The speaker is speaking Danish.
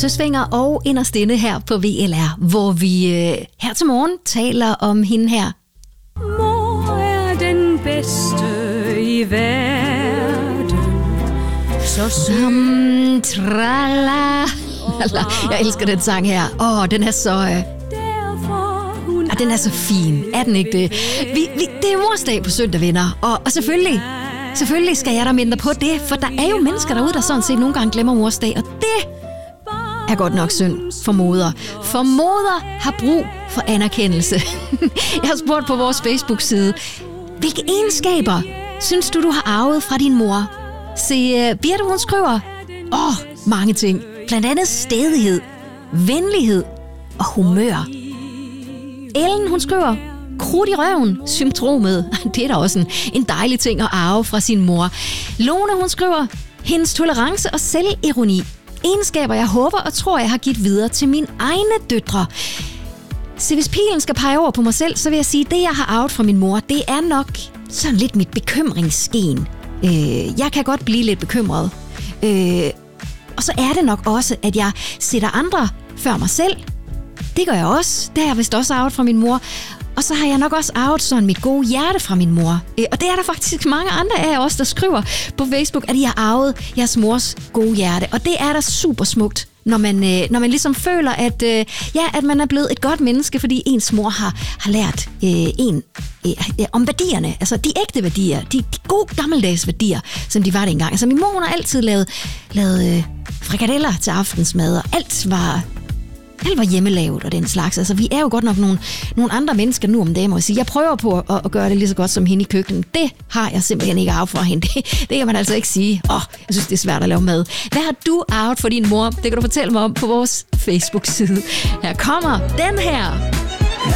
Søsvinger og inderst inde her på VLR, hvor vi her til morgen taler om hende her. Mor er den bedste i verden, så Trala. Jeg elsker den sang her. Den er så... den er så fin. Er den ikke det? Det er morsdag på søndag, venner. Og selvfølgelig skal jeg da minde på det, for der er jo mennesker derude, der sådan set nogle gange glemmer morsdag, og det er godt nok synd for moder. For moder har brug for anerkendelse. Jeg har spurgt på vores Facebook-side, hvilke egenskaber synes du har arvet fra din mor? Se, Birte, hun skriver, mange ting. Blandt andet stædighed, venlighed og humør. Ellen, hun skriver, krudt i røven, symptomet. Det er da også en dejlig ting at arve fra sin mor. Lone, hun skriver, hendes tolerance og selvironi. Egenskaber, jeg håber og tror, jeg har givet videre til mine egne døtre. Så hvis pilen skal pege over på mig selv, så vil jeg sige, at det, jeg har arvet fra min mor, det er nok sådan lidt mit bekymringsgen. Jeg kan godt blive lidt bekymret. Og så er det nok også, at jeg sætter andre før mig selv. Det gør jeg også. Det har jeg vist også arvet fra min mor. Og så har jeg nok også arvet sådan mit gode hjerte fra min mor. Og det er der faktisk mange andre af os, der skriver på Facebook, at de har arvet jeres mors gode hjerte. Og det er da super smukt, når man ligesom føler, at man er blevet et godt menneske, fordi ens mor har lært om værdierne. Altså de ægte værdier, de gode gammeldags værdier, som de var dengang. Altså min mor har altid lavet frikadeller til aftensmad, og alt var hjemmelavet og den slags. Altså, vi er jo godt nok nogle andre mennesker nu om dagen, må jeg sige. Jeg prøver på at gøre det lige så godt som hende i køkkenet. Det har jeg simpelthen ikke arvet fra hende. Det kan man altså ikke sige. Jeg synes, det er svært at lave mad. Hvad har du arvet for din mor? Det kan du fortælle mig om på vores Facebook-side. Her kommer den her.